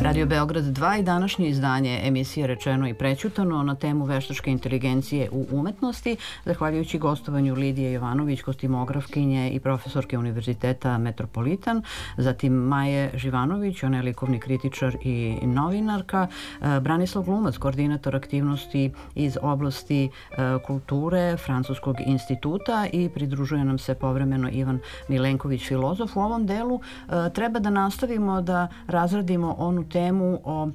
Radio Beograd 2 i današnje izdanje emisije Rečeno i prećutano na temu veštačke inteligencije u umetnosti, zahvaljujući gostovanju Lidije Jovanović, kostimografkinje i profesorke Univerziteta Metropolitan, zatim Maje Živanović, ona je likovni kritičar i novinarka, Branislav Glumac, koordinator aktivnosti iz oblasti kulture Francuskog instituta i pridružuje nam se povremeno Ivan Milenković, filozof. U ovom delu treba da nastavimo da razradimo onu temu o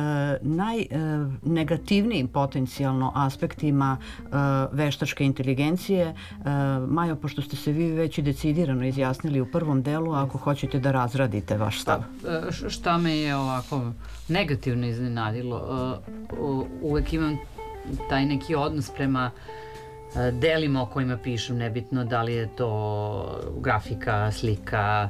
najnegativnijim potencijalno aspektima veštačke inteligencije. Majo, pošto ste se vi već i decidirano izjasnili u prvom delu, ako hoćete da razradite vaš stav. Šta me je ovako negativno iznenadilo, uvek imam taj neki odnos prema delima o kojima pišem, nebitno da li je to grafika, slika,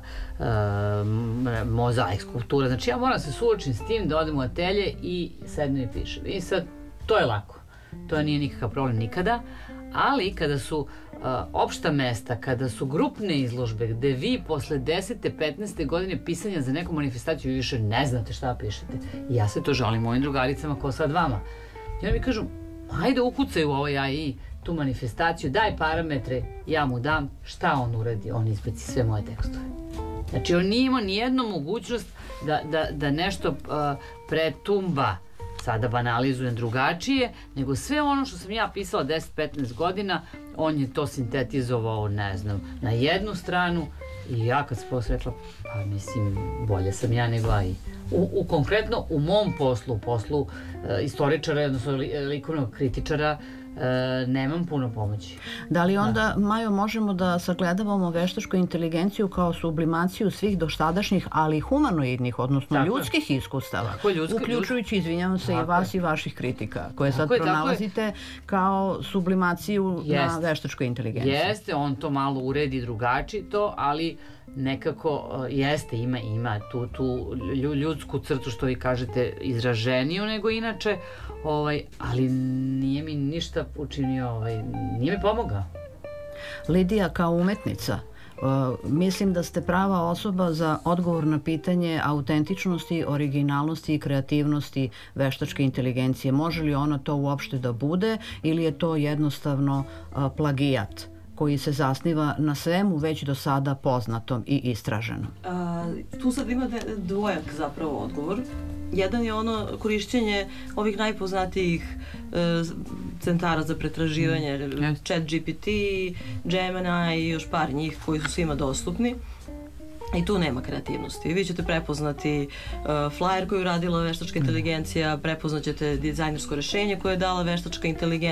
mozaik, skulptura. Znači ja moram se suočiti s tim da odem u atelje i sednem i pišem. I sad, to je lako. To nije nikakav problem nikada, ali kada su opšta mesta, kada su grupne izložbe gde vi posle 10. 15. godine pisanja za neku manifestaciju vi više ne znate šta pišete. I ja se to žalim mojim drugaricama kao sad vama. I oni mi kažu, hajde ukucaj u ovaj AI tu manifestaciju, daj parametre, ja mu dam, šta on uradi? On izbaci sve moje tekstove. Znači, on nije imao nijednu mogućnost da nešto pretumba, sada banalizujem drugačije, nego sve ono što sam ja pisala 10-15 godina, on je to sintetizovao, ne znam, na jednu stranu i ja kad sam posle rekla, pa mislim, bolje sam ja nego AI. Konkretno u mom poslu, poslu istoričara, odnosno likovnog kritičara, nemam puno pomoći. Da li onda, Majo, možemo da sagledavamo veštačku inteligenciju kao sublimaciju svih dosadašnjih, ali humanoidnih, odnosno ljudskih iskustava, uključujući, izvinjavam se, i vas i vaših kritika, koje sad pronalazite kao sublimaciju na veštačkoj inteligenciji? Jeste, on to malo uredi drugačije to, ali nekako jeste, ima tu ljudsku crtu, što vi kažete, izraženiju nego inače, ali nije mi ništa učinio, nije mi pomogao. Lidija, kao umetnica, mislim da ste prava osoba za odgovor na pitanje autentičnosti, originalnosti i kreativnosti veštačke inteligencije. Može li ona to uopšte da bude ili je to jednostavno plagijat koji se zasniva na svemu već do sada poznatom i istraženom? Tu sad ima dvojak zapravo odgovor. Jedan je ono korišćenje ovih najpoznatijih centara za pretraživanje, ChatGPT, Gemini i još par njih koji su svima dostupni. I tu nema kreativnosti. Vi ćete prepoznati flyer koju je radila veštačka inteligencija, prepoznaćete dizajnersko rešenje koje je dala veštačka inteligencija,